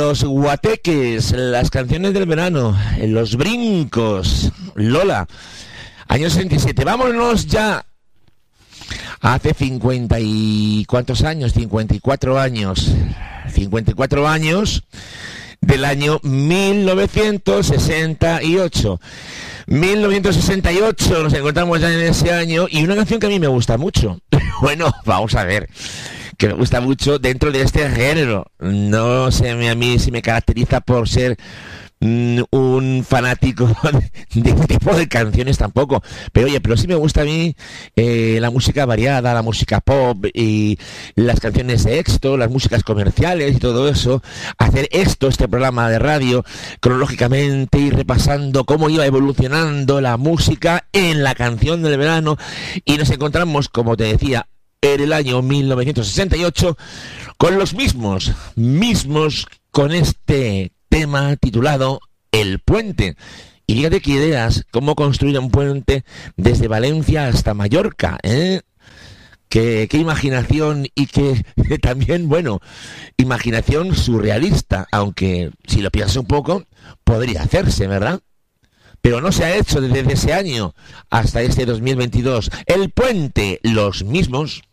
Los Guateques, las canciones del verano, los brincos, Lola, año 67. Vámonos ya. Hace 50 y... ¿cuántos años? 54 años. 54 años del año 1968. 1968, nos encontramos ya en ese año, y una canción que a mí me gusta mucho. Bueno, vamos a ver, que me gusta mucho dentro de este género. No sé a mí si me caracteriza por ser un fanático de este tipo de canciones tampoco, pero oye, pero sí me gusta a mí la música variada, la música pop y las canciones de éxito, las músicas comerciales y todo eso. Hacer este programa de radio cronológicamente y repasando cómo iba evolucionando la música en la canción del verano, y nos encontramos, como te decía, en el año 1968 con los mismos con este tema titulado El Puente. Y fíjate qué ideas, cómo construir un puente desde Valencia hasta Mallorca, ¿eh? Qué imaginación, y que también, bueno, imaginación surrealista, aunque si lo piensas un poco, podría hacerse, ¿verdad? Pero no se ha hecho desde ese año hasta este 2022. El Puente, los mismos.